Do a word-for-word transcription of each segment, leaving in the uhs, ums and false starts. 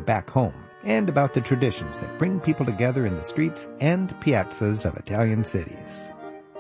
back home, and about the traditions that bring people together in the streets and piazzas of Italian cities.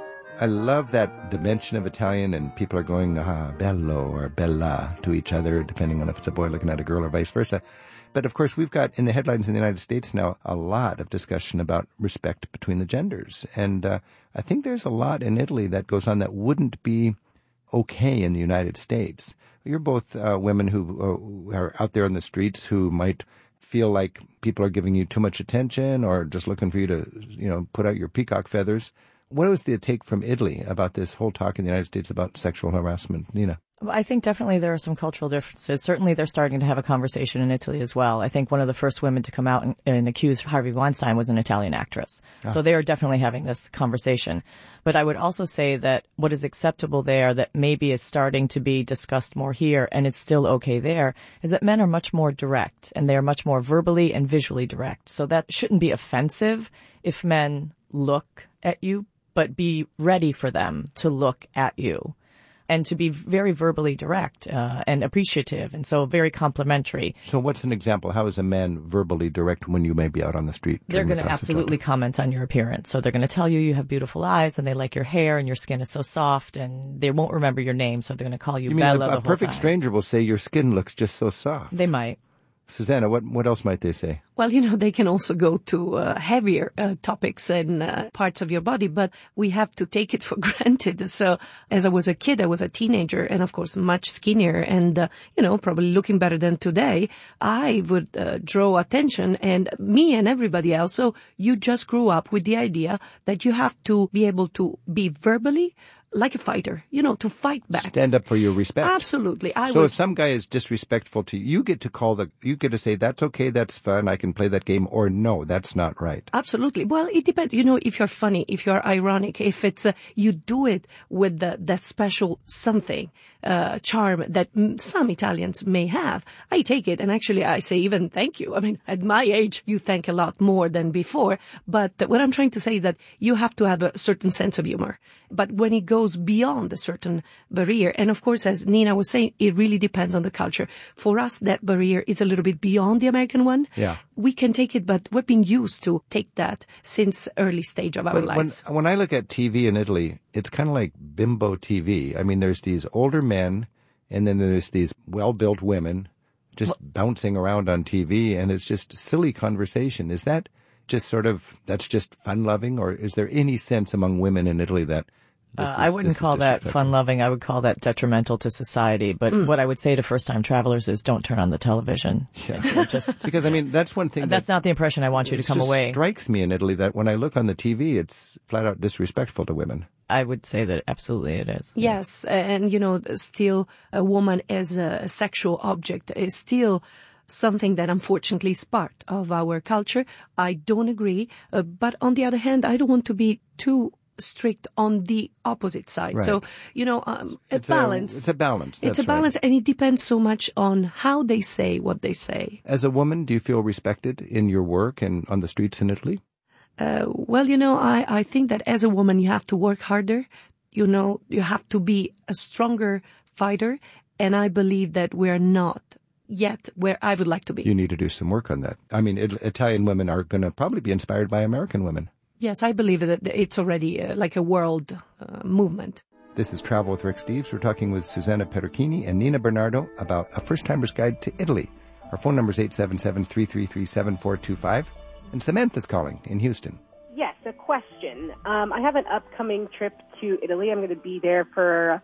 I love that dimension of Italian, and people are going ah, bello or bella to each other, depending on if it's a boy looking at a girl or vice versa. But, of course, we've got in the headlines in the United States now a lot of discussion about respect between the genders. And uh, I think there's a lot in Italy that goes on that wouldn't be okay in the United States. You're both uh, women who uh, are out there on the streets who might feel like people are giving you too much attention or just looking for you to, you know, put out your peacock feathers. What was the take from Italy about this whole talk in the United States about sexual harassment, Nina? Well, I think definitely there are some cultural differences. Certainly they're starting to have a conversation in Italy as well. I think one of the first women to come out and, and accuse Harvey Weinstein was an Italian actress. Ah. So they are definitely having this conversation. But I would also say that what is acceptable there that maybe is starting to be discussed more here and is still okay there is that men are much more direct, and they are much more verbally and visually direct. So that shouldn't be offensive if men look at you, but be ready for them to look at you and to be very verbally direct uh, and appreciative, and so very complimentary. So what's an example? How is a man verbally direct when you may be out on the street? They're going to absolutely comment on your appearance. So they're going to tell you you have beautiful eyes, and they like your hair, and your skin is so soft, and they won't remember your name, so they're going to call you, you mean Bella a, the a whole perfect time. stranger will say your skin looks just so soft. They might. Susanna, what what else might they say? Well, you know, they can also go to uh, heavier uh, topics and uh, parts of your body, but we have to take it for granted. So as I was a kid, I was a teenager and, of course, much skinnier and, uh, you know, probably looking better than today. I would uh, draw attention, and me and everybody else. So you just grew up with the idea that you have to be able to be verbally like a fighter, you know, to fight back. Stand up for your respect. Absolutely. I so was... if some guy is disrespectful to you, you get to call the, you get to say, that's okay, that's fun, I can play that game, or no, that's not right. Absolutely. Well, it depends. You know, if you're funny, if you're ironic, if it's, uh, you do it with the, that special something, uh, charm that some Italians may have. I take it, and actually I say even thank you. I mean, at my age, you thank a lot more than before. But what I'm trying to say is that you have to have a certain sense of humor. But when it goes beyond a certain barrier, and of course, as Nina was saying, it really depends on the culture. For us, that barrier is a little bit beyond the American one. Yeah. We can take it, but we've been used to take that since early stage of our but lives. When, when I look at T V in Italy, it's kind of like bimbo T V. I mean, there's these older men, and then there's these well-built women just well, bouncing around on T V, and it's just silly conversation. Is that just sort of, that's just fun-loving, or is there any sense among women in Italy that Uh, is, I wouldn't call that fun-loving. I would call that detrimental to society. But mm. what I would say to first-time travelers is don't turn on the television. Yeah. just, because, I mean, that's one thing. That's that, not the impression I want you to come away. It strikes me in Italy that when I look on the T V, it's flat-out disrespectful to women. I would say that absolutely it is. Yes, and, you know, still a woman as a sexual object is still something that unfortunately is part of our culture. I don't agree. Uh, but on the other hand, I don't want to be too strict on the opposite side. Right. So, you know, um, a it's balance. A, it's a balance. That's it's a balance, right. And it depends so much on how they say what they say. As a woman, do you feel respected in your work and on the streets in Italy? Uh, well, you know, I, I think that as a woman, you have to work harder. You know, you have to be a stronger fighter. And I believe that we're not yet where I would like to be. You need to do some work on that. I mean, it, Italian women are going to probably be inspired by American women. Yes, I believe that it's already uh, like a world uh, movement. This is Travel with Rick Steves. We're talking with Susanna Peruchini and Nina Bernardo about A First-Timer's Guide to Italy. Our phone number is eight seven seven, three three three, seven four two five. And Samantha's calling in Houston. Yes, a question. Um, I have an upcoming trip to Italy. I'm going to be there for,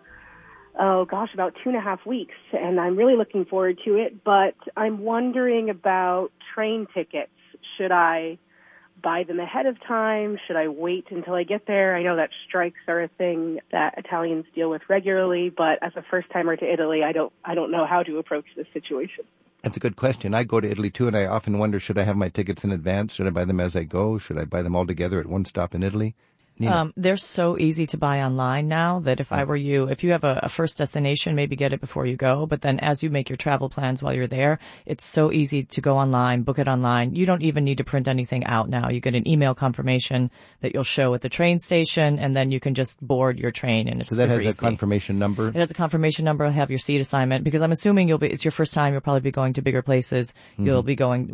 oh gosh, about two and a half weeks, and I'm really looking forward to it. But I'm wondering about train tickets. Should I buy them ahead of time? Should I wait until I get there? I know that strikes are a thing that Italians deal with regularly, but as a first-timer to Italy, I don't, I don't know how to approach this situation. That's a good question. I go to Italy, too, and I often wonder, should I have my tickets in advance? Should I buy them as I go? Should I buy them all together at one stop in Italy? Um, they're so easy to buy online now that if I were you, if you have a, a first destination, maybe get it before you go. But then as you make your travel plans while you're there, it's so easy to go online, book it online. You don't even need to print anything out now. You get an email confirmation that you'll show at the train station, and then you can just board your train. And it's so that has easy. a confirmation number? It has a confirmation number. Have your seat assignment, because I'm assuming you'll be, it's your first time. You'll probably be going to bigger places. Mm-hmm. You'll be going